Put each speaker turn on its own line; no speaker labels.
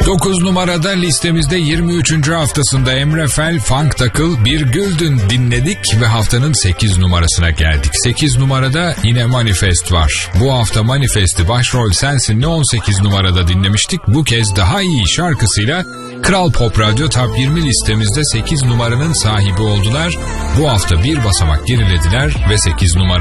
9 numarada listemizde 23. haftasında Emre Fel, Funk Takıl, Bir Güldün dinledik ve haftanın 8 numarasına geldik. 8 numarada yine Manifest var. Bu hafta Manifest'i Başrol Sensin'le 18 numarada dinlemiştik. Bu kez daha iyi şarkısıyla Kral Pop Radyo Top 20 listemizde 8 numaranın sahibi oldular. Bu hafta bir basamak gerilediler ve 8 numara